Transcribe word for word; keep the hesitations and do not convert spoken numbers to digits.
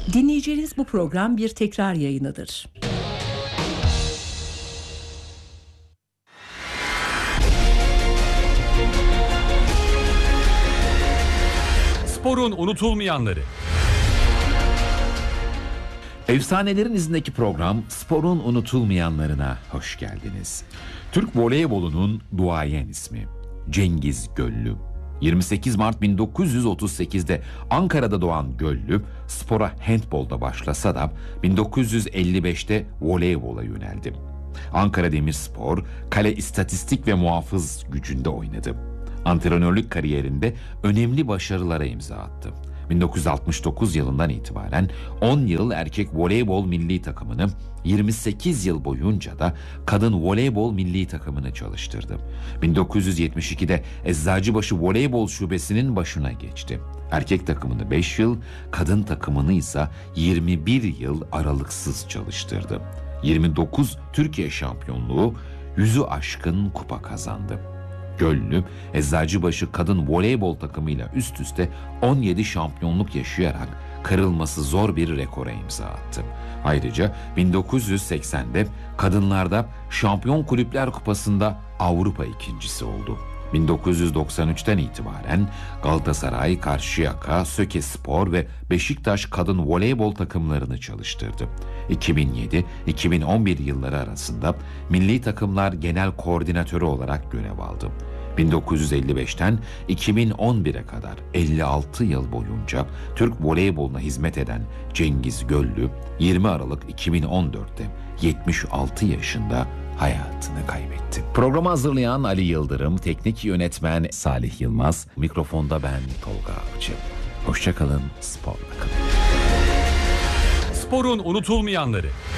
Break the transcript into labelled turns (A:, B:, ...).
A: Dinleyeceğiniz bu program bir tekrar yayınıdır.
B: Sporun unutulmayanları.
C: Efsanelerin izindeki program Sporun unutulmayanlarına hoş geldiniz. Türk voleybolunun duayen ismi Cengiz Göllü. yirmi sekiz Mart bin dokuz yüz otuz sekizde Ankara'da doğan Göllü, spora handbolda başlasa da bin dokuz yüz elli beşte voleybola yöneldi. Ankara Demirspor, kale istatistik ve muhafız gücünde oynadı. Antrenörlük kariyerinde önemli başarılara imza attı. bin dokuz yüz altmış dokuz yılından itibaren on yıl erkek voleybol milli takımını, yirmi sekiz yıl boyunca da kadın voleybol milli takımını çalıştırdı. bin dokuz yüz yetmiş ikide Eczacıbaşı Voleybol Şubesi'nin başına geçti. Erkek takımını beş yıl, kadın takımını ise yirmi bir yıl aralıksız çalıştırdı. yirmi dokuz Türkiye şampiyonluğu, yüzü aşkın kupa kazandı. Göllü, Eczacıbaşı kadın voleybol takımıyla üst üste on yedi şampiyonluk yaşayarak kırılması zor bir rekora imza attı. Ayrıca bin dokuz yüz seksende kadınlarda Şampiyon Kulüpler Kupası'nda Avrupa ikincisi oldu. bin dokuz yüz doksan üçten itibaren Galatasaray, Karşıyaka, Sökespor ve Beşiktaş kadın voleybol takımlarını çalıştırdı. iki bin yedi iki bin on bir yılları arasında milli takımlar genel koordinatörü olarak görev aldı. bin dokuz yüz elli beşten iki bin on bire kadar elli altı yıl boyunca Türk voleyboluna hizmet eden Cengiz Göllü, yirmi Aralık iki bin on dörtte yetmiş altı yaşında hayatını kaybetti. Programı hazırlayan Ali Yıldırım, teknik yönetmen Salih Yılmaz, mikrofonda ben Tolga Avcı. Hoşça kalın, sporla kalın.
B: Sporun unutulmayanları.